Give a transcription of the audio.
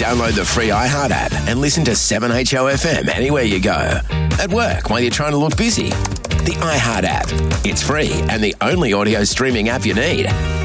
Download the free iHeart app and listen to 7HOFM anywhere you go. At work while you're trying to look busy. The iHeart app. It's free and the only audio streaming app you need.